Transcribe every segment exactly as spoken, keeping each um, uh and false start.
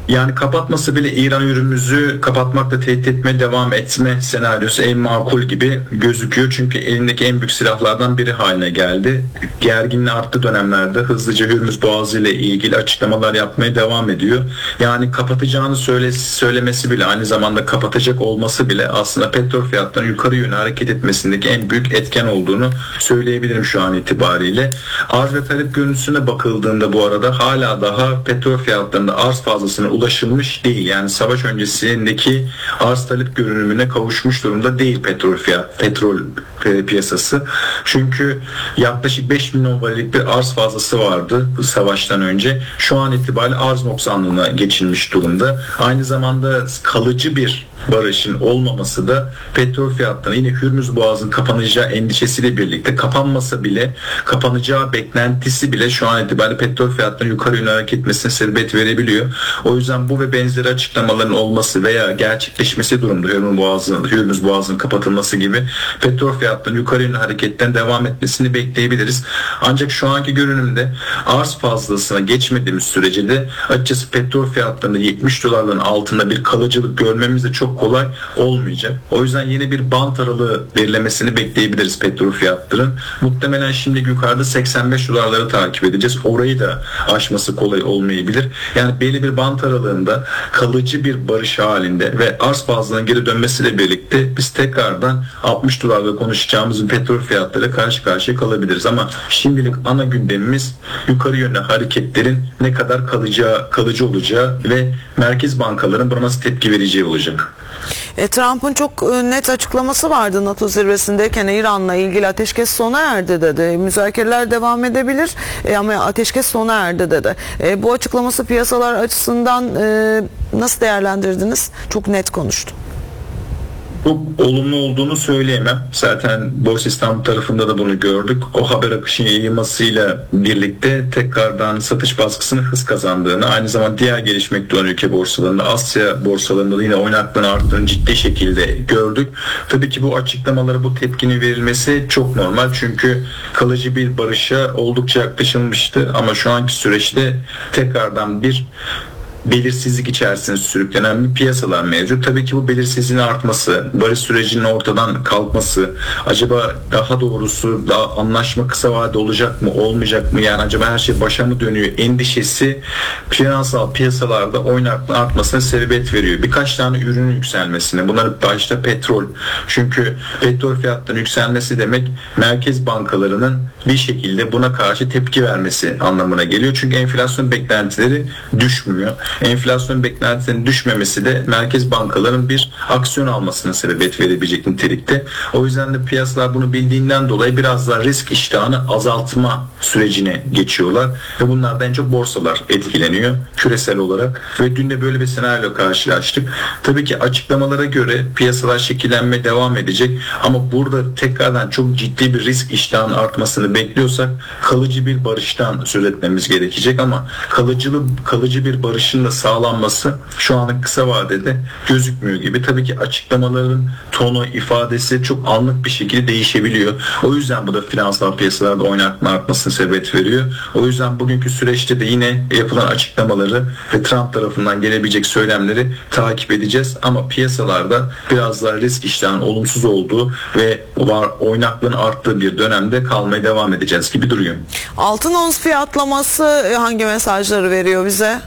Yani kapatması bile İran ürünümüzü kapatmakla tehdit etmeye devam etme senaryosu en makul gibi gözüküyor. Çünkü elindeki en büyük silahlardan biri haline geldi. Gerginliğin arttığı dönemlerde hızlıca Hürmüz Boğazı ile ilgili açıklamalar yapmaya devam ediyor. Yani kapatacağını söyle, söylemesi bile, aynı zamanda kapatacak olması bile aslında petrol fiyatlarının yukarı yönlü hareket etmesindeki en büyük etken olduğunu söyleyebilirim şu an itibariyle. Arz ve talep görüntüsüne bakıldığında bu arada hala daha petrol fiyatlarında arz fazlasına ulaşılmış değil. Yani savaş öncesindeki arz talep görünümüne kavuşmuş durumda değil petrol fiyat, petrol piyasası. Çünkü yaklaşık beş milyon varillik bir arz fazlası vardı bu savaştan önce. Şu an itibariyle arz noksanlığına geçilmiş durumda. Aynı zamanda kalıcı bir barışın olmaması da petrol fiyatlarına yine Hürmüz Boğazı'nın kapanacağı endişesiyle birlikte, kapanmasa bile kapanacağı beklentisi bile şu an itibariyle petrol fiyatlarının yukarı yönlü hareket etmesine sebebiyet verebiliyor. O yüzden bu ve benzeri açıklamaların olması veya gerçekleşmesi durumda Hürmüz Boğazı'nın Hürmüz Boğazı'nın kapatılması gibi petrol fiyatlarının yukarı yönlü hareketten devam etmesini bekleyebiliriz. Ancak şu anki görünümde arz fazlasına geçmediğimiz sürece de açıkçası petrol fiyatlarında yetmiş dolarların altında bir kalıcılık görmemiz de çok kolay olmayacak. O yüzden yeni bir bant aralığı belirlemesini bekleyebiliriz petrol fiyatların. Muhtemelen şimdi yukarıda seksen beş dolarları takip edeceğiz. Orayı da aşması kolay olmayabilir. Yani belli bir bant aralığında kalıcı bir barış halinde ve arz fazlalığının geri dönmesiyle birlikte biz tekrardan altmış dolarla konuşacağımız petrol fiyatları karşı karşıya kalabiliriz. Ama şimdilik ana gündemimiz yukarı yönlü hareketlerin ne kadar kalacağı, kalıcı olacağı ve merkez bankaların buna nasıl tepki vereceği olacak. E, Trump'ın çok e, net açıklaması vardı NATO zirvesindeyken, İran'la ilgili ateşkes sona erdi dedi. Müzakereler devam edebilir e, ama ateşkes sona erdi dedi. E, bu açıklaması piyasalar açısından e, nasıl değerlendirdiniz? Çok net konuştu. Çok olumlu olduğunu söyleyemem. Zaten Borsa İstanbul tarafında da bunu gördük. O haber akışının yayılmasıyla birlikte tekrardan satış baskısının hız kazandığını, aynı zamanda diğer gelişmekte olan ülke borsalarında, Asya borsalarında da yine oynaklığın arttığını ciddi şekilde gördük. Tabii ki bu açıklamalara bu tepkinin verilmesi çok normal. Çünkü kalıcı bir barışa oldukça yaklaşılmıştı. Ama şu anki süreçte tekrardan bir belirsizlik içerisinde sürüklenen bir piyasalar mevcut. Tabii ki bu belirsizliğin artması, barış sürecinin ortadan kalkması, acaba daha doğrusu daha anlaşma kısa vadede olacak mı, olmayacak mı, yani acaba her şey başa mı dönüyor endişesi finansal piyasalarda oynaklığın artmasına sebebiyet veriyor. Birkaç tane ürünün yükselmesine, bunların başta petrol. Çünkü petrol fiyatlarının yükselmesi demek merkez bankalarının bir şekilde buna karşı tepki vermesi anlamına geliyor. Çünkü enflasyon beklentileri düşmüyor. Enflasyon beklentilerinin düşmemesi de merkez bankaların bir aksiyon almasına sebebiyet verebilecek nitelikte. O yüzden de piyasalar bunu bildiğinden dolayı biraz daha risk iştahını azaltma sürecine geçiyorlar ve bunlardan en çok borsalar etkileniyor küresel olarak ve dün de böyle bir senaryo karşılaştık. Tabii ki açıklamalara göre piyasalar şekillenmeye devam edecek ama burada tekrardan çok ciddi bir risk iştahının artmasını bekliyorsak kalıcı bir barıştan söz etmemiz gerekecek ama kalıcı, kalıcı bir barışın da sağlanması şu anın kısa vadede gözükmüyor gibi. Tabii ki açıklamaların tonu, ifadesi çok anlık bir şekilde değişebiliyor. O yüzden bu da finansal piyasalarda oynaklık artmasına sebebiyet veriyor. O yüzden bugünkü süreçte de yine yapılan açıklamaları ve Trump tarafından gelebilecek söylemleri takip edeceğiz. Ama piyasalarda biraz daha risk iştahının olumsuz olduğu ve var oynaklığın arttığı bir dönemde kalmaya devam edeceğiz gibi duruyor. Altın ons fiyatlaması hangi mesajları veriyor bize?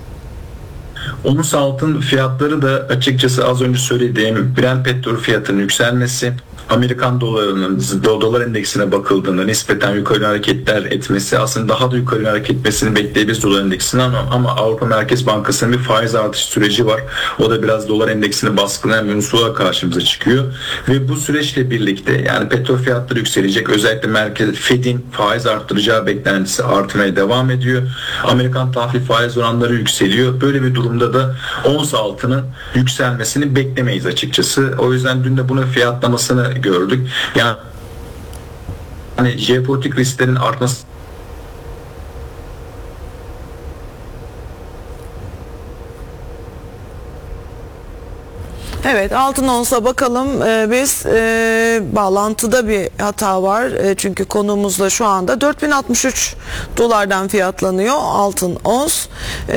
Ons altın fiyatları da açıkçası az önce söylediğim Brent petrol fiyatının yükselmesi, Amerikan dolarının dolar endeksine bakıldığında nispeten yukarı hareketler etmesi, aslında daha da yukarı hareket etmesini bekleyebiliriz dolar endeksine ama, ama Avrupa Merkez Bankası'nın bir faiz artış süreci var. O da biraz dolar endeksini baskılayan bir unsur olarak karşımıza çıkıyor. Ve bu süreçle birlikte yani petrol fiyatları yükselecek. Özellikle merkez Fed'in faiz arttıracağı beklentisi artmaya devam ediyor. Amerikan tahvil faiz oranları yükseliyor. Böyle bir durumda da ons altının yükselmesini beklemeyiz açıkçası. O yüzden dün de bunun fiyatlamasını gördük. Yani hani jeopolitik risklerin artması Evet, altın onsa bakalım. Ee, biz e, bağlantıda bir hata var. E, çünkü konuğumuzda şu anda dört bin altmış üç dolardan fiyatlanıyor altın ons.